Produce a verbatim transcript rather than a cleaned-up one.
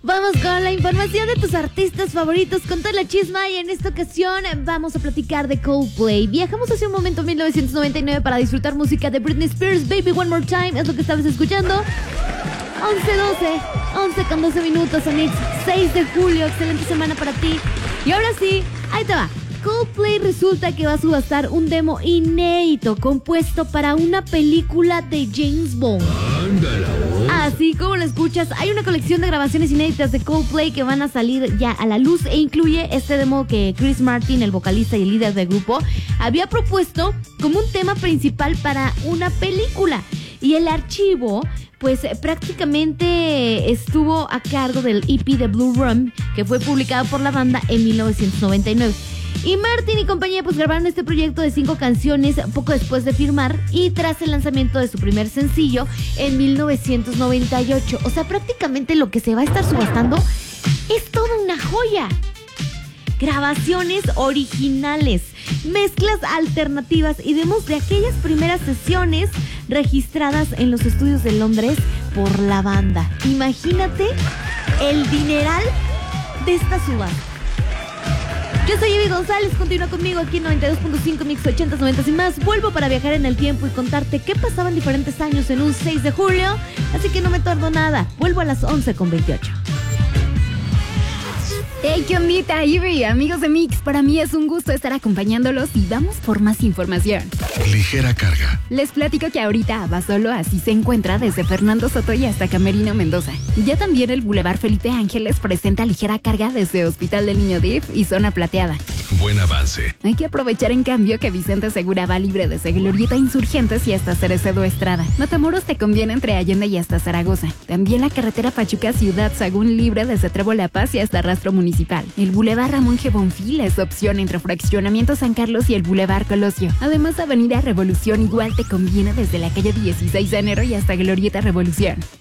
Vamos con la información de tus artistas favoritos con toda la chisma y en esta ocasión vamos a platicar de Coldplay. Viajamos hacia un momento mil novecientos noventa y nueve para disfrutar música de Britney Spears. Baby One More Time es lo que estabas escuchando. once doce, once con doce minutos, Amix. seis de julio, excelente semana para ti. Y ahora sí, ahí te va. Coldplay resulta que va a subastar un demo inédito compuesto para una película de James Bond. Así como lo escuchas, hay una colección de grabaciones inéditas de Coldplay que van a salir ya a la luz e incluye este demo que Chris Martin, el vocalista y el líder del grupo, había propuesto como un tema principal para una película. Y el archivo, pues prácticamente estuvo a cargo del E P de Blue Room, que fue publicado por la banda en mil novecientos noventa y nueve. Y Martin y compañía pues grabaron este proyecto de cinco canciones poco después de firmar y tras el lanzamiento de su primer sencillo en mil novecientos noventa y ocho. O sea, prácticamente lo que se va a estar subastando es toda una joya. Grabaciones originales, mezclas alternativas y demos de aquellas primeras sesiones registradas en los estudios de Londres por la banda. Imagínate el dineral de esta subasta. Yo soy Ivy González, continúa conmigo aquí en noventa y dos punto cinco Mix ochentas, noventas y más. Vuelvo para viajar en el tiempo y contarte qué pasaba en diferentes años en un seis de julio, así que no me tardo nada. Vuelvo a las once con veintiocho. Hey, ¿qué ondita, Ivy? Amigos de Mix, para mí es un gusto estar acompañándolos y vamos por más información. Ligera carga. Les platico que ahorita Abasolo así se encuentra desde Fernando Soto y hasta Camerino Mendoza. Ya también el Boulevard Felipe Ángeles presenta ligera carga desde Hospital del Niño D I F y Zona Plateada. Buen avance. Hay que aprovechar en cambio que Vicente Segura va libre desde Glorieta Insurgentes y hasta Cerecedo Estrada. Matamoros te conviene entre Allende y hasta Zaragoza. También la carretera Pachuca Ciudad Sagún libre desde Trevo La Paz y hasta Rastro Municipal. El Boulevard Ramón G. Bonfil es opción entre Fraccionamiento San Carlos y el Boulevard Colosio. Además, Avenida Revolución igual te conviene desde la calle dieciséis de enero y hasta Glorieta Revolución.